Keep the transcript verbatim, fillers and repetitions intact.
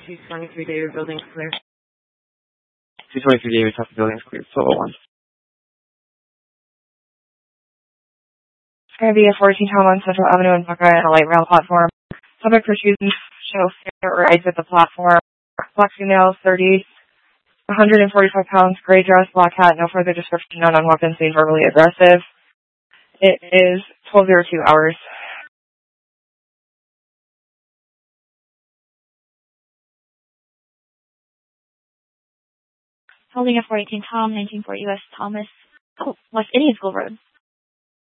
two twenty-three David, buildings clear. two twenty-three David, top of buildings clear, twelve oh one. It's going to be a fourteen Town on Central Avenue in Buckeye and a light rail platform. Subject for choosing show fare or exit the platform. Black female, thirty, one hundred forty-five pounds, gray dress, black hat, no further description, known on weapons, being verbally aggressive. It is twelve oh two hours. Holding a four eighteen Tom, nineteen forty West Thomas, oh, West Indian School Road.